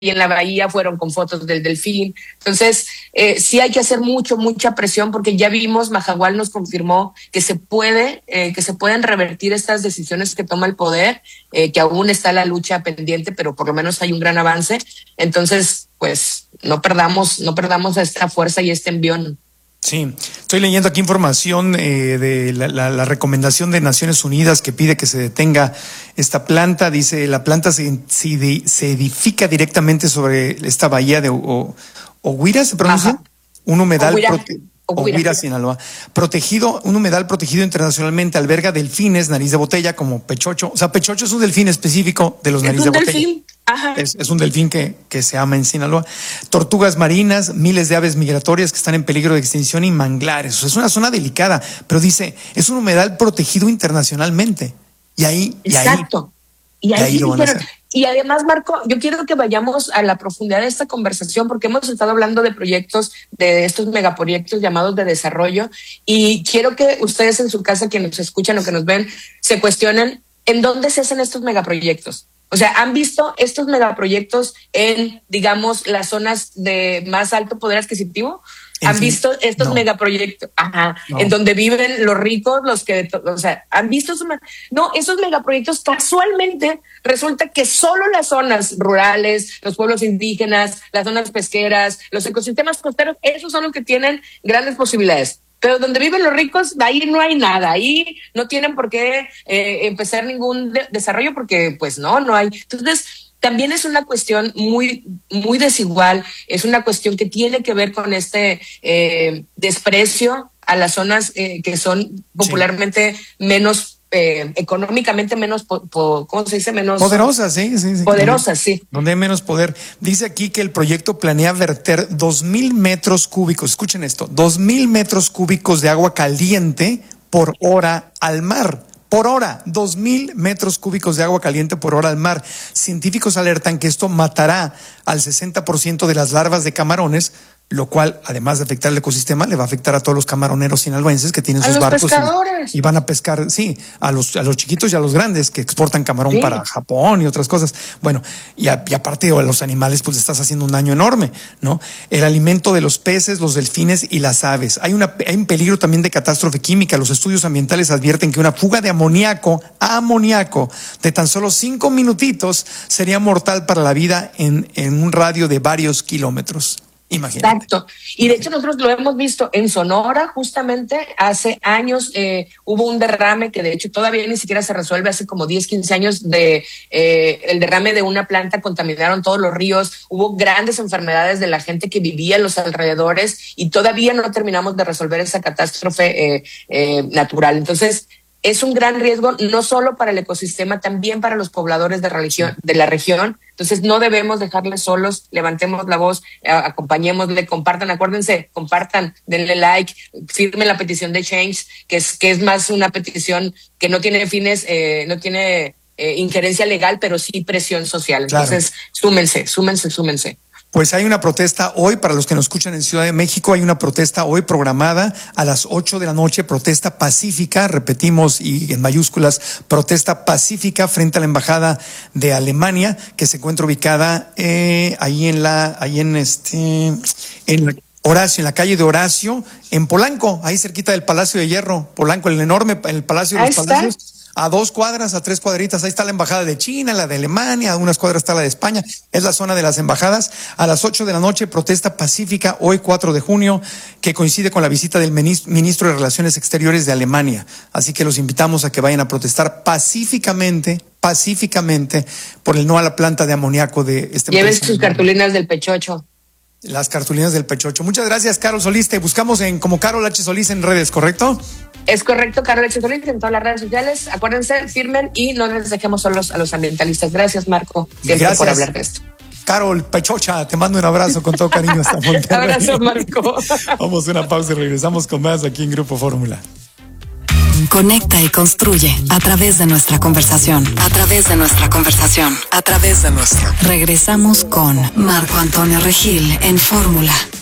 en la bahía fueron con fotos del delfín. Entonces, sí hay que hacer mucha presión, porque ya vimos, Mahahual nos confirmó que se pueden revertir estas decisiones que toma el poder, que aún está la lucha pendiente, pero por lo menos hay un gran avance. Entonces, pues no perdamos esta fuerza y este envión. Sí, estoy leyendo aquí información de la recomendación de Naciones Unidas que pide que se detenga esta planta. Dice, la planta se edifica directamente sobre esta bahía de Oguira, ¿se pronuncia? Ajá. Un humedal Oguira, Sinaloa. Un humedal protegido internacionalmente, alberga delfines, nariz de botella, como pechocho. O sea, pechocho es un delfín específico de los nariz de botella. Delfín. Ajá. Es un delfín que se ama en Sinaloa. Tortugas marinas, miles de aves migratorias que están en peligro de extinción y manglares. O sea, es una zona delicada, pero dice, es un humedal protegido internacionalmente. Exacto. Y ahí lo van a hacer. Y además, Marco, yo quiero que vayamos a la profundidad de esta conversación, porque hemos estado hablando de proyectos, de estos megaproyectos llamados de desarrollo, y quiero que ustedes en su casa, quienes nos escuchan o que nos ven, se cuestionen en dónde se hacen estos megaproyectos. O sea, ¿han visto estos megaproyectos en, digamos, las zonas de más alto poder adquisitivo? ¿Han visto estos megaproyectos? Ajá. No. En donde viven los ricos, ¿han visto esos? No, esos megaproyectos casualmente resulta que solo las zonas rurales, los pueblos indígenas, las zonas pesqueras, los ecosistemas costeros, esos son los que tienen grandes posibilidades. Pero donde viven los ricos, ahí no hay nada, ahí no tienen por qué empezar ningún desarrollo, porque pues no hay. Entonces, también es una cuestión muy desigual, es una cuestión que tiene que ver con este desprecio a las zonas que son popularmente menos, económicamente menos, ¿cómo se dice? Menos poderosas, sí. Poderosas, sí. Donde hay menos poder. Dice aquí que el proyecto planea verter 2,000 metros cúbicos, escuchen esto, 2,000 metros cúbicos de agua caliente por hora al mar. Por hora, 2,000 metros cúbicos de agua caliente por hora al mar. Científicos alertan que esto matará al 60% de las larvas de camarones, lo cual, además de afectar el ecosistema, le va a afectar a todos los camaroneros sinaloenses que tienen sus barcos y van a pescar, sí, a los chiquitos y a los grandes que exportan camarón para Japón y otras cosas. Bueno, y aparte a los animales, pues le estás haciendo un daño enorme, ¿no? El alimento de los peces, los delfines y las aves. Hay un peligro también de catástrofe química. Los estudios ambientales advierten que una fuga de amoníaco de tan solo 5 minutitos sería mortal para la vida en un radio de varios kilómetros. Imagínate. Exacto. Y de hecho nosotros lo hemos visto en Sonora, justamente hace años hubo un derrame que de hecho todavía ni siquiera se resuelve, hace como 10, 15 años el derrame de una planta, contaminaron todos los ríos, hubo grandes enfermedades de la gente que vivía en los alrededores y todavía no terminamos de resolver esa catástrofe natural. Entonces, es un gran riesgo no solo para el ecosistema, también para los pobladores de la región. Entonces no debemos dejarles solos, levantemos la voz, acompañémosle, compartan, acuérdense, compartan, denle like, firmen la petición de Change, que es más una petición que no tiene fines, no tiene injerencia legal, pero sí presión social. Entonces, súmense. Pues hay una protesta hoy, para los que nos escuchan en Ciudad de México, hay una protesta hoy programada a las 8 de la noche, protesta pacífica, repetimos y en mayúsculas, protesta pacífica frente a la Embajada de Alemania, que se encuentra ubicada en la calle de Horacio, en Polanco, ahí cerquita del Palacio de Hierro, Polanco, el Palacio de los Palacios. A 2 cuadras, a 3 cuadritas, ahí está la embajada de China, la de Alemania, a unas cuadras está la de España, es la zona de las embajadas. A las 8 de la noche, protesta pacífica, hoy 4 de junio, que coincide con la visita del ministro de Relaciones Exteriores de Alemania. Así que los invitamos a que vayan a protestar pacíficamente por el no a la planta de amoníaco de este. Lleven sus cartulinas del pechocho. Las cartulinas del pechocho. Muchas gracias, Carol Solís. Te buscamos como Carol H. Solís en redes, ¿correcto? Es correcto, Carol H. Solís en todas las redes sociales. Acuérdense, firmen y no les dejemos solos a los ambientalistas. Gracias, Marco, siempre por hablar de esto. Carol Pechocha, te mando un abrazo con todo cariño hasta Monterrey. Abrazo, Marco. Vamos a una pausa y regresamos con más aquí en Grupo Fórmula. Conecta y construye a través de nuestra conversación. Regresamos con Marco Antonio Regil en Fórmula.